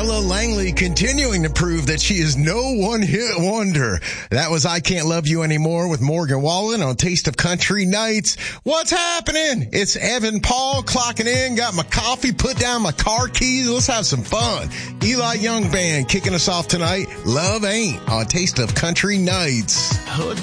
Ella Langley continuing to prove that she is no one-hit wonder. That was I Can't Love You Anymore with Morgan Wallen on Taste of Country Nights. What's happening? It's Evan Paul clocking in. Got my coffee, put down my car keys. Let's have some fun. Eli Young Band kicking us off tonight. Love Ain't on Taste of Country Nights. Hood